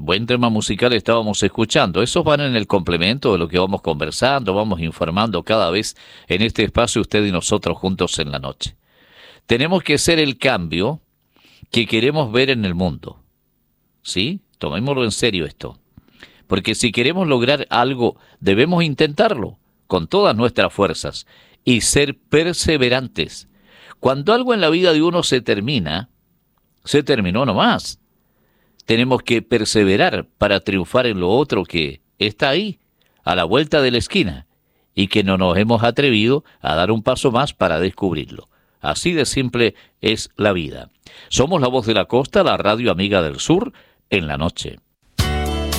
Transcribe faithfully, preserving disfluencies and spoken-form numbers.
Buen tema musical estábamos escuchando. Esos van en el complemento de lo que vamos conversando, vamos informando cada vez en este espacio usted y nosotros juntos en la noche. Tenemos que ser el cambio que queremos ver en el mundo. ¿Sí? Tomémoslo en serio esto. Porque si queremos lograr algo, debemos intentarlo con todas nuestras fuerzas y ser perseverantes. Cuando algo en la vida de uno se termina, se terminó nomás. Tenemos que perseverar para triunfar en lo otro que está ahí, a la vuelta de la esquina, y que no nos hemos atrevido a dar un paso más para descubrirlo. Así de simple es la vida. Somos La Voz de la Costa, la radio amiga del sur, en la noche.